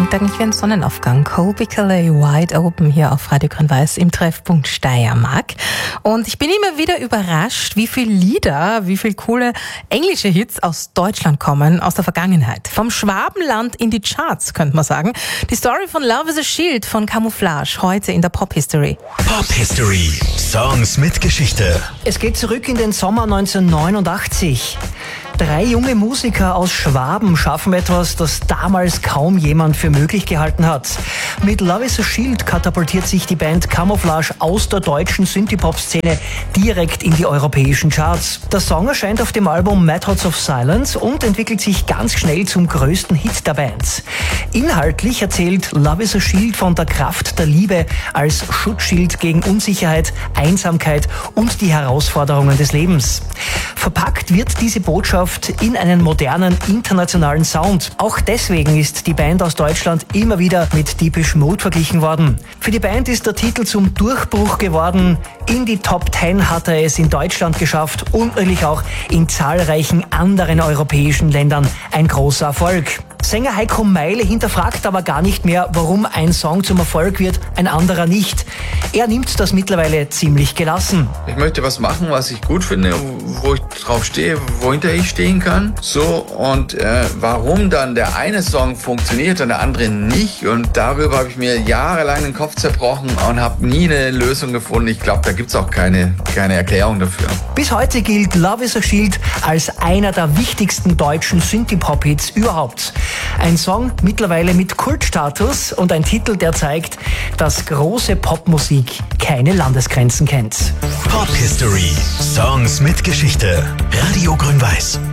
klingt eigentlich wie ein Sonnenaufgang. Colby Calais, Wide Open hier auf Radio Grün-Weiß im Treffpunkt Steiermark. Und ich bin immer wieder überrascht, wie viele Lieder, wie viele coole englische Hits aus Deutschland kommen, aus der Vergangenheit. Vom Schwabenland in die Charts, könnte man sagen. Die Story von Love is a Shield von Camouflage, heute in der Pop History. Pop History. Songs mit Geschichte. Es geht zurück in den Sommer 1989. 3 junge Musiker aus Schwaben schaffen etwas, das damals kaum jemand für möglich gehalten hat. Mit Love is a Shield katapultiert sich die Band Camouflage aus der deutschen Synthie-Pop-Szene direkt in die europäischen Charts. Der Song erscheint auf dem Album Methods of Silence und entwickelt sich ganz schnell zum größten Hit der Band. Inhaltlich erzählt Love is a Shield von der Kraft der Liebe als Schutzschild gegen Unsicherheit, Einsamkeit und die Herausforderungen des Lebens. Verpackt wird diese Botschaft in einen modernen, internationalen Sound. Auch deswegen ist die Band aus Deutschland immer wieder mit Depeche Mode verglichen worden. Für die Band ist der Titel zum Durchbruch geworden. In die Top 10 hat er es in Deutschland geschafft und natürlich auch in zahlreichen anderen europäischen Ländern. Ein großer Erfolg. Sänger Heiko Meile hinterfragt aber gar nicht mehr, warum ein Song zum Erfolg wird, ein anderer nicht. Er nimmt das mittlerweile ziemlich gelassen. Ich möchte was machen, was ich gut finde, wo ich drauf stehe, wohinter ich stehen kann. So, und warum dann der eine Song funktioniert und der andere nicht. Und darüber habe ich mir jahrelang den Kopf zerbrochen und habe nie eine Lösung gefunden. Ich glaube, da gibt es auch keine Erklärung dafür. Bis heute gilt Love is a Shield als einer der wichtigsten deutschen Synthie-Pop-Hits überhaupt. Ein Song mittlerweile mit Kultstatus und ein Titel, der zeigt, dass große Popmusik keine Landesgrenzen kennt. Pop History. Songs mit Geschichte. Radio Grün-Weiß.